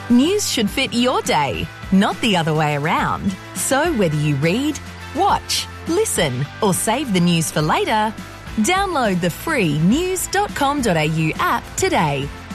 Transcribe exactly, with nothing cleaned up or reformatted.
News should fit your day, not the other way around. So whether you read, watch, listen, or save the news for later, download the free news dot com dot a u app today.